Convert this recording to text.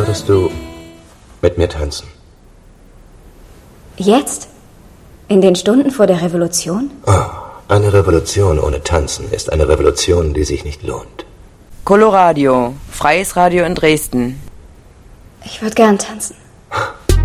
Würdest du mit mir tanzen? Jetzt? In den Stunden vor der Revolution? Oh, eine Revolution ohne Tanzen ist eine Revolution, die sich nicht lohnt. Coloradio, freies Radio in Dresden. Ich würde gern tanzen.